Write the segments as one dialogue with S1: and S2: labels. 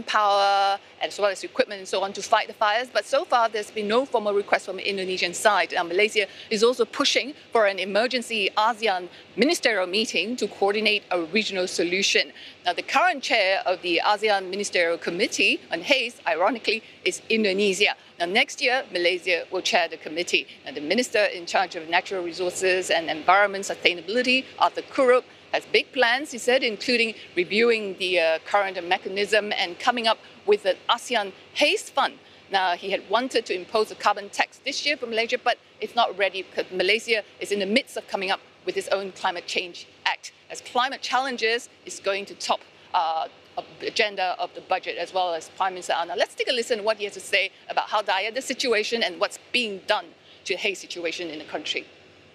S1: manpower as well as equipment and so on to fight the fires. But so far, there's been no formal request from the Indonesian side. Malaysia is also pushing for an emergency ASEAN ministerial meeting to coordinate a regional solution. Now, the current chair of the ASEAN Ministerial Committee on haze, ironically, is Indonesia. Now, next year, Malaysia will chair the committee. Now, the minister in charge of natural resources and environment sustainability, Arthur Kurup, has big plans, he said, including reviewing the current mechanism and coming up with an ASEAN Haze Fund. Now, he had wanted to impose a carbon tax this year for Malaysia, but it's not ready because Malaysia is in the midst of coming up with its own Climate Change Act, as climate challenges is going to top the agenda of the budget, as well as Prime Minister Anwar. Let's take a listen to what he has to say about how dire the situation and what's being done to the haze situation in the country.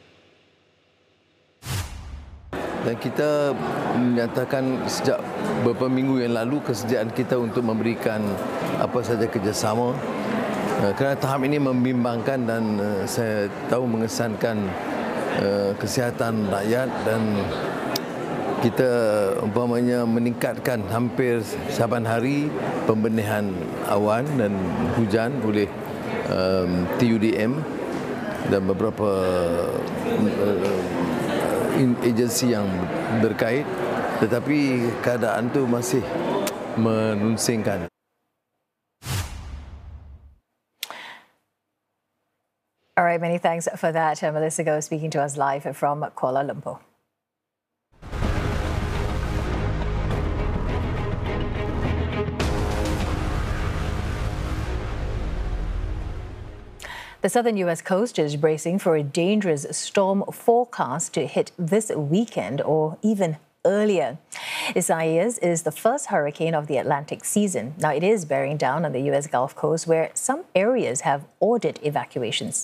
S2: Dan kita menyatakan sejak beberapa minggu yang lalu kesediaan kita untuk memberikan apa saja kerjasama. Kerana tahap ini membimbangkan dan saya tahu mengesankan kesihatan rakyat, dan kita umpamanya meningkatkan hampir saban hari pembenihan awan dan hujan oleh TUDM dan beberapa agensi yang berkait, tetapi keadaan itu masih menusingkan.
S3: All right, many thanks for that. Melissa Goh speaking to us live from Kuala Lumpur. The southern U.S. coast is bracing for a dangerous storm forecast to hit this weekend or even earlier. Isaias is the first hurricane of the Atlantic season. Now, it is bearing down on the U.S. Gulf Coast, where some areas have ordered evacuations.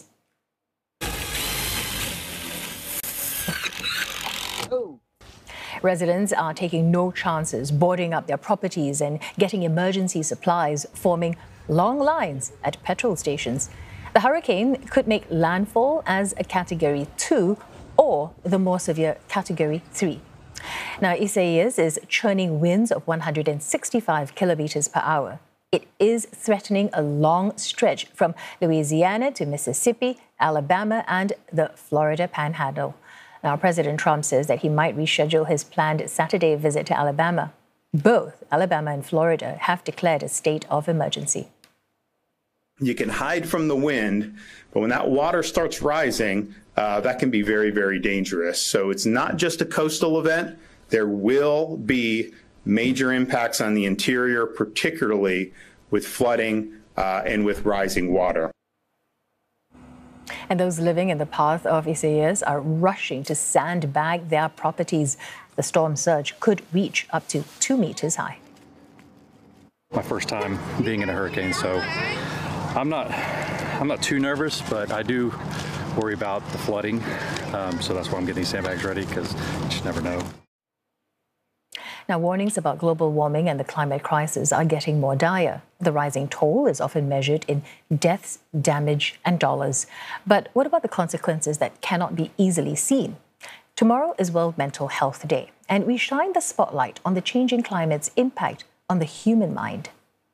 S3: Residents are taking no chances, boarding up their properties and getting emergency supplies, forming long lines at petrol stations. The hurricane could make landfall as a Category 2 or the more severe Category 3. Now, Isaias is churning winds of 165 kilometers per hour. It is threatening a long stretch from Louisiana to Mississippi, Alabama, and the Florida Panhandle. Now, President Trump says that he might reschedule his planned Saturday visit to Alabama. Both Alabama and Florida have declared a state of emergency.
S4: You can hide from the wind, but when that water starts rising, that can be very, very dangerous. So it's not just a coastal event. There will be major impacts on the interior, particularly with flooding and with rising water.
S3: And those living in the path of Isaias are rushing to sandbag their properties. The storm surge could reach up to 2 meters high.
S5: My first time being in a hurricane, so I'm not too nervous, but I do worry about the flooding. So that's why I'm getting these sandbags ready, because you just never know.
S3: Now, warnings about global warming and the climate crisis are getting more dire. The rising toll is often measured in deaths, damage, and dollars. But what about the consequences that cannot be easily seen? Tomorrow is World Mental Health Day, and we shine the spotlight on the changing climate's impact on the human mind.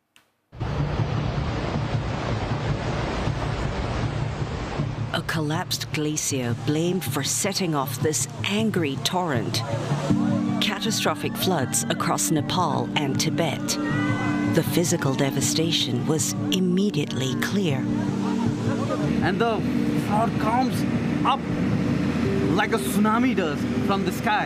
S6: A collapsed glacier blamed for setting off this angry torrent. Catastrophic floods across Nepal and Tibet. The physical devastation was immediately clear.
S7: And the flood comes up like a tsunami does from the sky.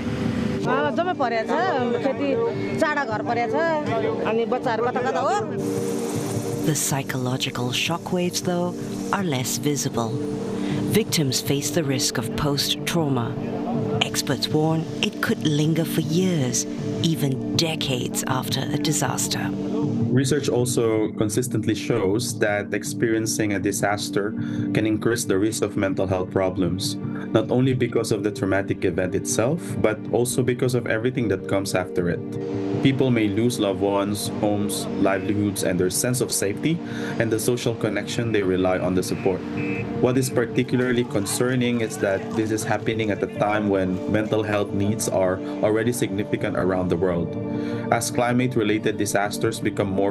S6: The psychological shockwaves, though, are less visible. Victims face the risk of post-trauma. Experts warn it could linger for years, even decades after a disaster.
S8: Research also consistently shows that experiencing a disaster can increase the risk of mental health problems, not only because of the traumatic event itself, but also because of everything that comes after it. People may lose loved ones, homes, livelihoods, and their sense of safety and the social connection they rely on the support. What is particularly concerning is that this is happening at a time when mental health needs are already significant around the world. As climate-related disasters become more